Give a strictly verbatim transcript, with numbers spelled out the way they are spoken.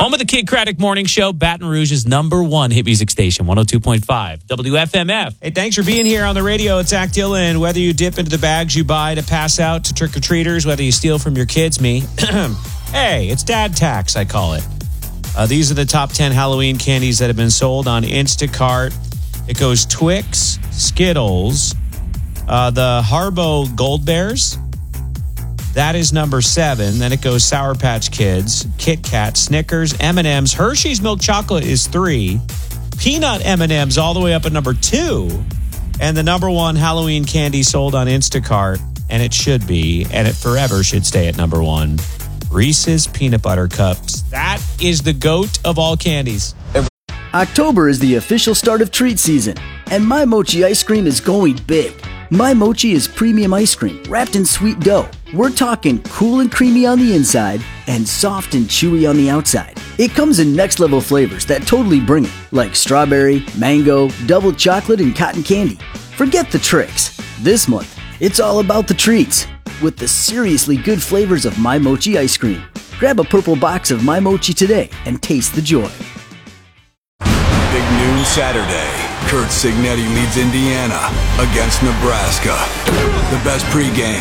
Home of the Kid Craddock Morning Show, Baton Rouge's number one hit music station, one oh two point five W F M F. Hey, thanks for being here on the radio. It's Zach Dillon. Whether you dip into the bags you buy to pass out to trick-or-treaters, whether you steal from your kids, me. Hey, it's dad tax, I call it. Uh, these are the top ten Halloween candies that have been sold on Instacart. It goes Twix, Skittles, uh, the Haribo Gold Bears. That is number seven. Then it goes Sour Patch Kids, Kit Kat, Snickers, M and M's. Hershey's Milk Chocolate is three. Peanut M and M's all the way up at number two. And the number one Halloween candy sold on Instacart, and it should be, and it forever should stay at number one, Reese's Peanut Butter Cups. That is the GOAT of all candies. October is the official start of treat season, and My Mochi ice cream is going big. My Mochi is premium ice cream wrapped in sweet dough. We're talking cool and creamy on the inside and soft and chewy on the outside. It comes in next level flavors that totally bring it, like strawberry, mango, double chocolate, and cotton candy. Forget the tricks. This month, it's all about the treats with the seriously good flavors of My Mochi ice cream. Grab a purple box of My Mochi today and taste the joy. Big noon Saturday. Curt Cignetti leads Indiana against Nebraska. The best pregame